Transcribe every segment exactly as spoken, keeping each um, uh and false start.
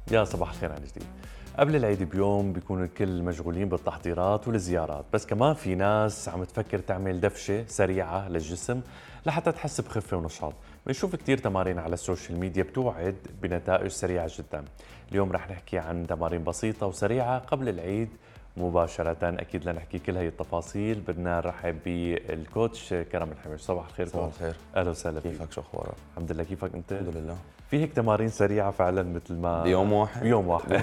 يا صباح الخير عن جديد. قبل العيد بيوم بيكونوا الكل مشغولين بالتحضيرات والزيارات، بس كمان في ناس عم تفكر تعمل دفشة سريعة للجسم لحتى تحس بخفة ونشاط. بنشوف كتير تمارين على السوشيال ميديا بتوعد بنتائج سريعة جدا. اليوم رح نحكي عن تمارين بسيطة وسريعة قبل العيد مباشرة. أكيد لنحكي كل هي التفاصيل بدنا نرحب بالكوتش كرم الحمير. صباح الخير صباح كوتش. الخير. أهلا وسهلا فيك. كيفك، شو اخبارك؟ الحمد لله، كيفك أنت؟ الحمد لله. في هيك تمارين سريعة فعلا مثل ما بيوم واحد؟ بيوم واحد.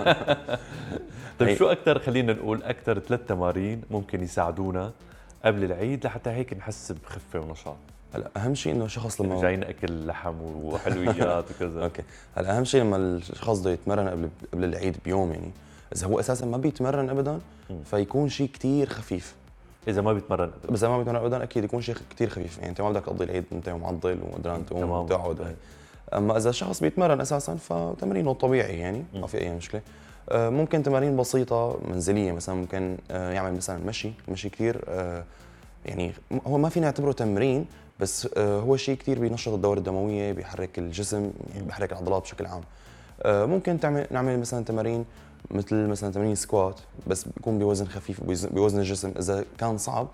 طيب هي شو أكثر، خلينا نقول أكثر ثلاث تمارين ممكن يساعدونا قبل العيد لحتى هيك نحس بخفة ونشاط؟ هلا اهم شيء انه الشخص لما جايين أكل لحم وحلويات وكذا. اوكي، هلا اهم شيء لما الشخص بده يتمرن قبل قبل العيد بيوم، يعني اذا هو اساسا ما بيتمرن ابدا فيكون شيء كثير خفيف. إذا ما بيتمرن أبداً. بس اذا ما بيتمرن ابدا اكيد يكون شيء كثير خفيف، يعني انت ما بدك تقضي العيد انت معضل وقدران تقوم تمام. وتقعد. أي. اما اذا الشخص بيتمرن اساسا فتمرينه طبيعي، يعني ما في اي مشكله. آه، ممكن تمارين بسيطه منزليه، مثلا ممكن آه، يعمل مثلا مشي مشي كثير، آه، يعني هو ما فينا نعتبره تمرين، بس آه، هو شيء كثير بينشط الدورة الدموية، بيحرك الجسم، يعني بيحرك العضلات بشكل عام. آه، ممكن تعمل نعمل مثلا تمارين مثل مثلا تمارين سكوات، بس بيكون بوزن خفيف وبوزن- بوزن الجسم. اذا كان صعب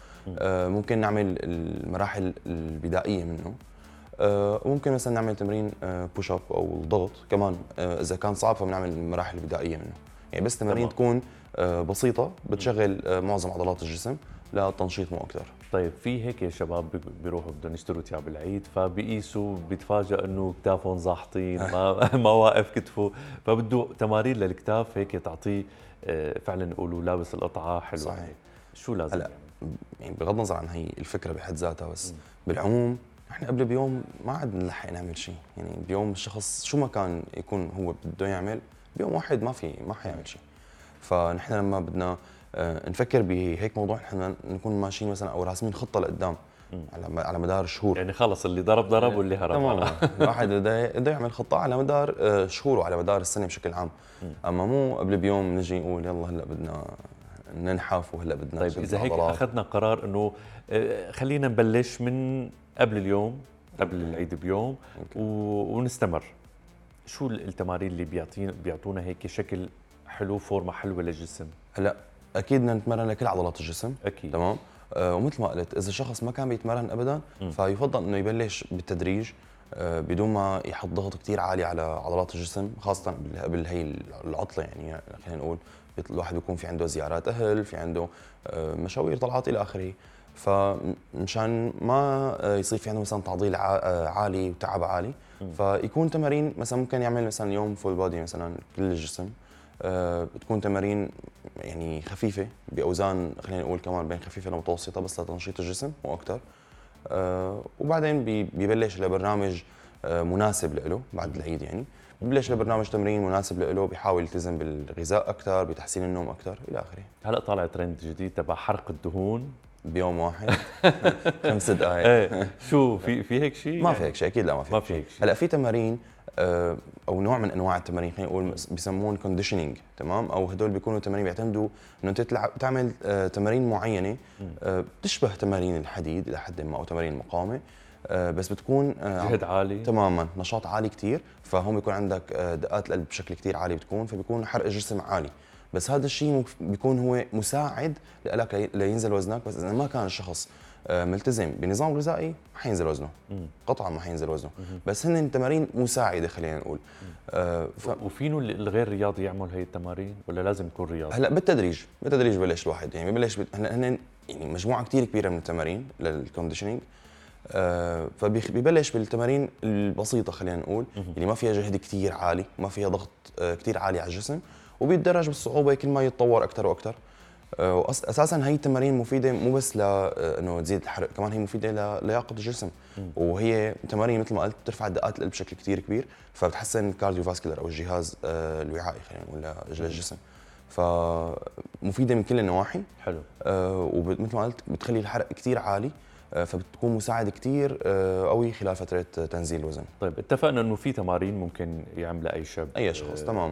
فممكن نعمل المراحل البدائية منه. آه، ممكن مثلا نعمل تمرين بوش اب او الضغط كمان، آه، اذا كان صعب فبنعمل المراحل البدائية منه. يعني بس تمارين تمام. تكون آه، بسيطة بتشغل آه، معظم عضلات الجسم لتنشيط مو اكثر. طيب في هيك يا شباب بي- بيروحوا بدهم يشتروا ثياب العيد، فبيقيسوا بيتفاجئ انه كتافهم زاحطين، ما ما واقف كتفه، فبده تمارين للكتاف هيك تعطيه آه، فعلا نقولوا لابس القطعه حلوه. صحيح. هيك شو لازم هلا يعمل؟ يعني بغض النظر عن هي الفكره بحد ذاتها، بس بالعموم احنا قبل بيوم ما عاد نلحق نعمل شيء. يعني بيوم الشخص شو ما كان يكون هو بده يعمل، بيوم واحد ما في ما حيعمل شيء. فنحن لما بدنا آه، نفكر بهيك موضوع، نحن نكون ماشيين مثلا او راسمين خطه لقدام على على مدار شهور. يعني خلص اللي ضرب ضرب واللي هرب تماما. هرب. الواحد بده بده يعمل خطه على مدار آه، شهور وعلى مدار السنه بشكل عام. اما مو قبل بيوم نجي نقول يلا هلا بدنا ننحف وهلا بدنا طيب نشد اذا هيك العضلات. اخذنا قرار انه آه، خلينا نبلش من قبل اليوم، قبل العيد بيوم و... ونستمر، شو التمارين اللي بيعطينا بيعطونا هيك شكل حلو، فورمه حلوه للجسم؟ هلا اكيد بدنا نتمرن لكل عضلات الجسم. اكيد. تمام. آه ومثل ما قلت، اذا الشخص ما كان بيتمرن ابدا م. فيفضل انه يبلش بالتدريج، آه بدون ما يحط ضغط كثير عالي على عضلات الجسم، خاصه قبل قبل هي العطله. يعني خلينا نقول الواحد بيكون في عنده زيارات اهل، في عنده آه مشاوير، طلعات الى اخره. فمشان ما آه، يصير في عنده مثلا تعضيل ع- آه، عالي وتعب عالي، فيكون تمارين مثلا ممكن يعمل مثلا يوم فول بودي مثلا كل الجسم. آه، بتكون تمارين يعني خفيفه باوزان خلينا نقول كمان بين خفيفه لمتوسطه، بس لتنشيط الجسم مو اكثر. آه، وبعدين بي- بيبلش لبرنامج آه، مناسب له بعد العيد. يعني ببلش لبرنامج تمرين مناسب له، بيحاول يلتزم بالغذاء اكثر، بتحسين النوم اكثر الى اخره. هلا طالع ترند جديد تبع حرق الدهون. بيوم واحد خمس دقائق. ايه شو في في هيك شيء؟ ما في هيك شيء، اكيد لا، ما في ما هيك في شيء. هيك شيء. هلا في تمارين آه، او نوع من انواع التمارين خلينا نقول بيسمون كونديشنينج، تمام؟ او هدول بيكونوا تمارين بيعتمدوا انه انت تلعب تعمل آه، تمارين معينه آه، بتشبه تمارين الحديد الى حد ما او تمارين المقاومه، آه، بس بتكون آه، عم- جهد عالي. تماما نشاط عالي كثير. فهم بيكون عندك آه، دقات القلب بشكل كثير عالي بتكون، فبيكون حرق الجسم عالي. بس هذا الشيء مف- بيكون هو مساعد لك لي- لينزل وزنك. بس اذا ما كان الشخص آه، ملتزم بنظام غذائي ما حينزل وزنه، قطعا ما حينزل وزنه. بس هن تمارين مساعده خلينا نقول. آه، ف... وفينه الغير رياضي يعمل هي التمارين ولا لازم يكون رياضي؟ هلا بالتدريج بالتدريج ببلش الواحد، يعني ببلش بت... هن هن يعني مجموعه كثير كبيره من التمارين للكونديشنينج. آه فبيبلش بالتمارين البسيطه خلينا نقول، اللي ما فيها جهد كثير عالي، ما فيها ضغط آه كثير عالي على الجسم، وبيتدرج بالصعوبه كل ما يتطور اكثر واكثر. آه اساسا هي التمارين مفيده مو بس لانه تزيد الحرق، كمان هي مفيده للياقه الجسم. وهي تمارين مثل ما قلت بترفع دقات القلب بشكل كثير كبير، فبتحسن الكارديو فاسكولار او الجهاز آه الوعائي خلينا نقول للجسم. فمفيده من كل النواحي. حلو. آه ومثل ما قلت بتخلي الحرق كثير عالي، آه فبتكون مساعد كثير آه قوي خلال فتره تنزيل الوزن. طيب اتفقنا انه في تمارين ممكن يعملها اي شاب، اي شخص. آه، تماما.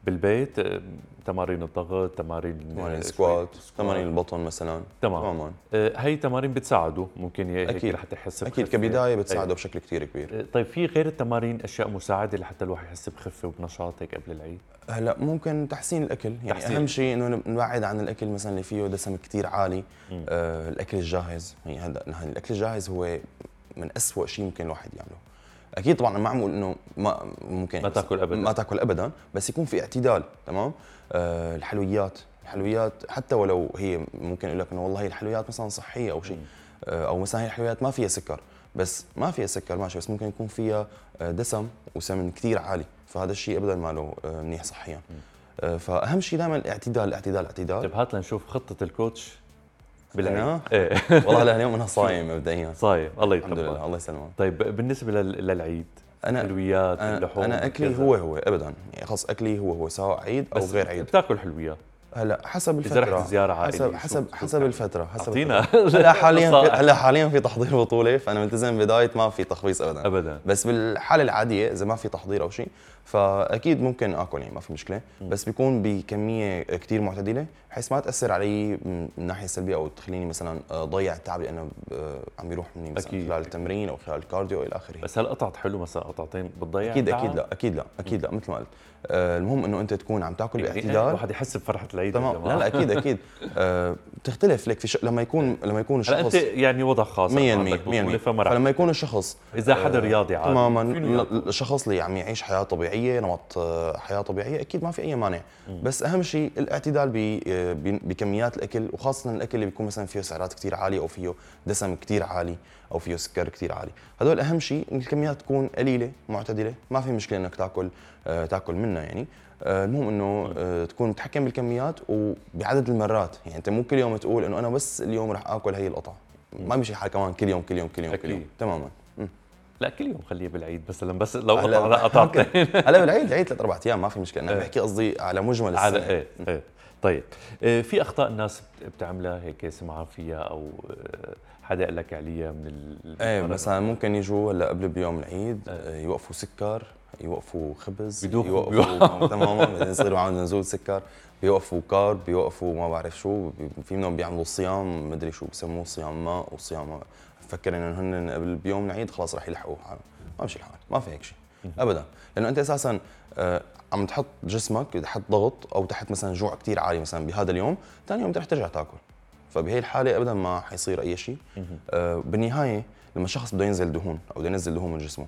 بالبيت آه، تمارين الضغط، تمارين تمارين آه، السكوات، شوي- تمارين البطن مثلا. تمام. تماما. آه، هي تمارين بتساعده ممكن ي- هيك اكيد لحتى يحس اكيد بخفة. كبدايه بتساعده أيوة. بشكل كثير كبير. آه، طيب في غير التمارين اشياء مساعده لحتى الواحد يحس بخفه وبنشاط هيك قبل العيد؟ هلا ممكن تحسين الاكل، يعني تحسين. اهم شيء انه نبعد عن الاكل مثلا اللي فيه دسم كثير عالي. مم. آه الاكل الجاهز، يعني هذا الاكل الجاهز هو من أسوأ شيء ممكن الواحد يعمله. اكيد طبعا ما عم اقول انه ما ممكن ما تاكل ابدا، ما تاكل ابدا، بس يكون في اعتدال. تمام. آه الحلويات الحلويات حتى ولو هي ممكن اقول لك انه والله هي الحلويات مثلا صحيه او شيء، آه او مثلا هي الحلويات ما فيها سكر، بس ما فيها سكر ماشي، بس ممكن يكون فيها آه، دسم وسمن كثير عالي، فهذا الشيء ابدا ما له آه، منيح صحيا. آه، فاهم شيء دائما الاعتدال الاعتدال الاعتدال. طيب هات لنشوف خطه الكوتش بالعيد. أنا؟ ايه والله لهاليوم انا صايم مبدئيا. صايم، الله الحمد لله، يتقبل. الله يسلمك. طيب بالنسبه لل- للعيد، انا حلويات، انا, اللحوم، أنا اكلي كذا. هو هو ابدا، يعني خلص اكلي هو هو سواء عيد او بس غير عيد. بتاكل حلويات هلا حسب اذا الفتره، رحت زياره عائليه؟ حسب شو- حسب شو حسب بتعمل؟ الفتره حسب اعطينا. الفترة. هلا حاليا في نصائح. هلا حاليا في تحضير بطوله، فانا ملتزم بدايت ما في تخبيص ابدا ابدا. بس بالحاله العاديه اذا ما في تحضير او شيء فاكيد ممكن اكل، يعني ما في مشكله، بس بيكون بكميه كثير معتدله بحيث ما تاثر علي من الناحيه السلبيه او تخليني مثلا ضيع التعب لانه عم بيروح مني مثلا أكيد. خلال التمرين او خلال الكارديو الى اخره. بس هل قطعت حلو مثلا قطعتين بتضيع اكيد التعب؟ اكيد لا اكيد لا اكيد لا مثل ما قلت. آه، المهم انه انت تكون عم تاكل يعني باعتدال. الواحد يحس بفرحه العيد. تمام. لا لا اكيد اكيد. آه، بتختلف لك في ش... لما يكون لما يكون هلا الشخص انت يعني وضع خاص مية عندك بالمية مية بطولة، بالمية. فما رح فلما يكون الشخص اذا حدا آه، رياضي عادي تماما فينه ياكل. الشخص اللي عم يعيش حياه طبيعيه، نمط آه، حياه طبيعيه، اكيد ما في اي مانع. بس اهم شيء الاعتدال ب- آه، ب- بكميات الاكل، وخاصه الاكل اللي بيكون مثلا فيه سعرات كثير عاليه او فيه دسم كثير عالي او فيه سكر كثير عالي. هدول اهم شيء ان الكميات تكون قليله معتدله، ما في مشكله انك تاكل آه، تاكل منها يعني. آه، المهم انه آه، تكون متحكم بالكميات وبعدد المرات، يعني انت مو كل يوم تقول انه انا بس اليوم رح اكل هي القطعه، ما بيمشي حال كمان كل يوم كل يوم كل يوم كل يوم. أكيد. تماما. مم. لا كل يوم خليه بالعيد مثلا، بس لو هلا قطع قطعتين هلا بالعيد العيد ثلاث اربع ايام ما في مشكله، انا إيه. بحكي قصدي على مجمل على السنه. ايه ايه. طيب آه، في اخطاء الناس بتعملها هيك سمعان فيها او آه، حدا قال لك عليها من ال ايه المرة؟ مثلا ممكن يجوا هلا قبل بيوم العيد آه، يوقفوا سكر، يوقفوا خبز، بيدوخوا- يوقفوا تماما بعدين يصير معهم نزول سكر، بيوقفوا كارب، بيوقفوا ما بعرف شو، بي- في منهم بيعملوا صيام مدري شو بسموه صيام ماء وصيام، فكر انه هن قبل بيوم العيد خلاص رح يلحقوا حالهم. ما بمشي الحال، ما في هيك شيء ابدا، لانه انت اساسا آه، عم تحط جسمك تحت ضغط او تحت مثلا جوع كثير عالي مثلا بهذا اليوم، ثاني يوم رح ترجع تاكل، فبهي الحاله ابدا ما حيصير اي شيء. آه، بالنهايه لما الشخص بده ينزل دهون او بده ينزل دهون من جسمه،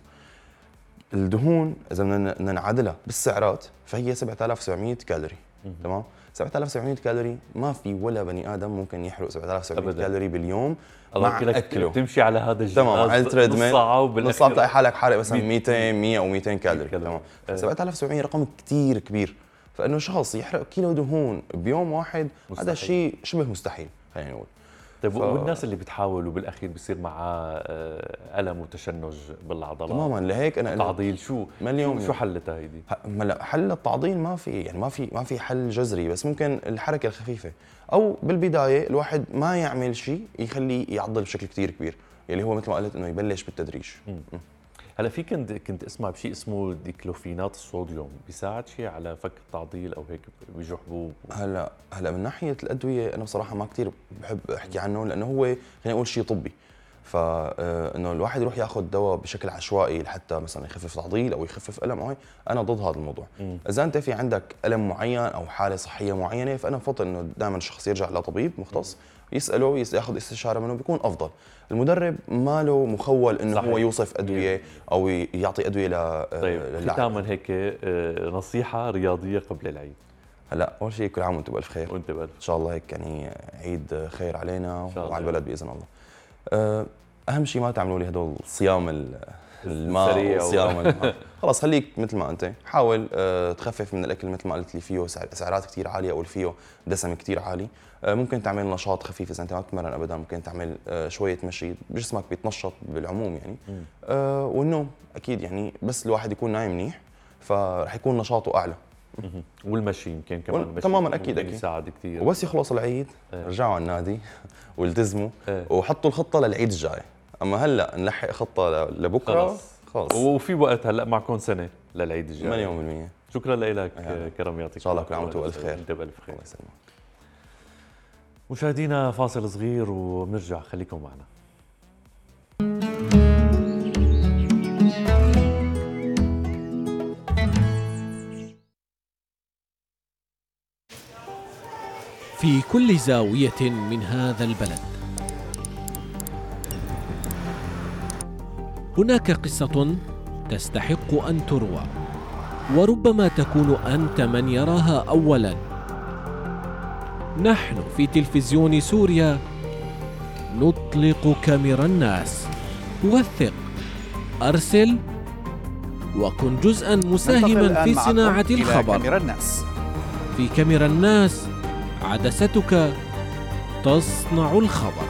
الدهون اذا بدنا بدنا نعادلها بالسعرات فهي سبعة آلاف وسبعمية كالوري. تمام. سبعة آلاف وسبعمية كالوري ما في ولا بني ادم ممكن يحرق سبعة آلاف وسبعمية أبداً. كالوري باليوم الله مع يحكي لك اكله. تمشي على هذا الجهاز تمام على نص التريدميل ساعه نص وبالاخير ساعه بتلاقي حالك حارق مثلا مية مئتين مية او مئتين كالوري. كالوري. تمام. إيه. سبعة آلاف وسبعمية رقم كثير كبير، فانه شخص يحرق كيلو دهون بيوم واحد مستحيل. هذا شيء شبه مستحيل خلينا نقول. طيب ف- والناس اللي بتحاول وبالاخير بصير معاه آه، الم وتشنج بالعضلات، تماما لهيك انا تعضيل، شو مليون شو, شو حلتها هيدي؟ هلا حل التعضيل ما في، يعني ما في ما في حل جذري، بس ممكن الحركه الخفيفه او بالبدايه الواحد ما يعمل شيء يخليه يعضل بشكل كثير كبير، يلي هو مثل ما قلت انه يبلش بالتدريج. هلا في كنت كنت اسمع بشيء اسمه ديكلوفينات الصوديوم، بيساعد شيء على فك التعضيل او هيك بيجوا حبوب؟ هلا هلا من ناحيه الادويه انا بصراحه ما كثير بحب احكي عنه، لانه هو خلينا نقول شيء طبي، فانه الواحد يروح ياخذ دواء بشكل عشوائي لحتى مثلا يخفف تعضيل او يخفف الم او هيك، انا ضد هذا الموضوع. مم. اذا انت في عندك الم معين او حاله صحيه معينه فانا بفضل انه دائما الشخص يرجع لطبيب مختص يساله يس- ياخذ استشاره منه، بيكون افضل. المدرب ما له مخول انه صحيح. هو يوصف ادويه او ي- يعطي ادويه ل طيب للاعب. ختاما هيك آه، نصيحه رياضيه قبل العيد هلا اول شيء كل عام وانتم بالف خير، وانت بقى. ان شاء الله هيك يعني عيد خير علينا شاء الله. وعلى البلد باذن الله. أه، اهم شيء ما تعملوا لي هدول صيام ال- الماء السريع و- وصيام ال- خلص خليك مثل ما انت، حاول أه تخفف من الاكل مثل ما قلت لي فيه سع- سعرات كثير عاليه او اللي فيه دسم كثير عالي. أه ممكن تعمل نشاط خفيف اذا انت ما بتتمرن ابدا، ممكن تعمل أه شويه مشي، جسمك بيتنشط بالعموم يعني. أه والنوم اكيد يعني، بس الواحد يكون نايم منيح فرح يكون نشاطه اعلى. مهم. والمشي يمكن كمان وال- المشي تماماً، أكيد، ممكن أكيد. يساعد كثير. وبس يخلص العيد إيه. رجعوا على النادي والتزموا إيه. وحطوا الخطه للعيد الجاي، اما هلا نلحق خطه ل- لبكره خلص. خلص وفي وقت هلا معكم سنه للعيد الجاي مليون بالمية. ان شكرا لك يعني. كرم، يعطيك ان شاء الله كل عام وانتم بالف خير. انت بالف خير. الله يسلمك. مشاهدينا فاصل صغير وبنرجع، خليكم معنا. في كل زاوية من هذا البلد هناك قصة تستحق أن تروى، وربما تكون أنت من يراها أولاً. نحن في تلفزيون سوريا نطلق كاميرا الناس. وثق، أرسل، وكن جزءاً مساهماً في صناعة الخبر. كاميرا الناس. في كاميرا الناس عدستك تصنع الخبر.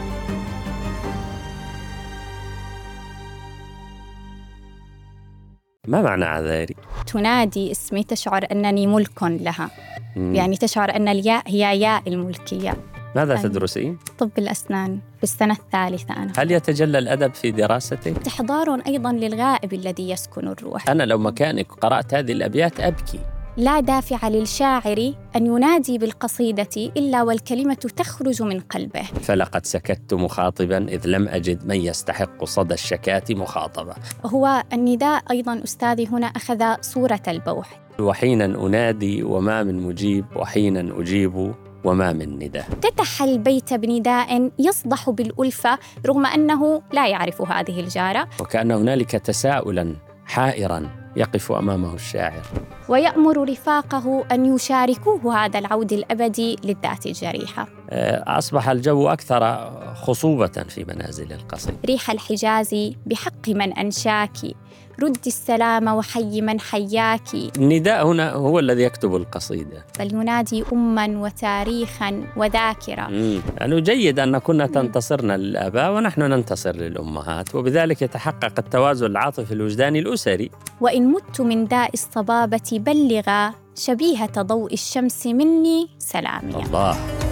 ما معنى عذاري؟ تنادي اسمي، تشعر أنني ملك لها. مم. يعني تشعر أن الياء هي ياء الملكية. ماذا تدرسين؟ طب الأسنان، في السنة الثالثة أنا. هل يتجلى الأدب في دراستك؟ استحضار أيضاً للغائب الذي يسكن الروح. أنا لو مكانك قرأت هذه الأبيات أبكي. لا دافع للشاعر أن ينادي بالقصيدة إلا والكلمة تخرج من قلبه. فلقد سكت مخاطباً إذ لم أجد من يستحق صدى الشكاة مخاطبة. هو النداء أيضاً أستاذي هنا أخذ صورة البوح. وحيناً أنادي وما من مجيب، وحيناً أجيب وما من نداء. افتتح البيت بنداء يصدح بالألفة رغم أنه لا يعرف هذه الجارة، وكأن هنالك تساؤلاً حائراً يقف أمامه الشاعر، ويأمر رفاقه أن يشاركوه هذا العود الأبدي للذات الجريحة. أصبح الجو أكثر خصوبة في منازل القصيد. ريح الحجاز بحق من أنشاك، رد السلام وحي من حياك. النداء هنا هو الذي يكتب القصيدة، بل ينادي أماً وتاريخاً وذاكرة. يعني جيد أن كنا تنتصرنا للآباء ونحن ننتصر للأمهات، وبذلك يتحقق التوازن العاطفي الوجداني الأسري. وإن مت من داء الصبابة بلغا، شبيهة ضوء الشمس مني سلامي. الله.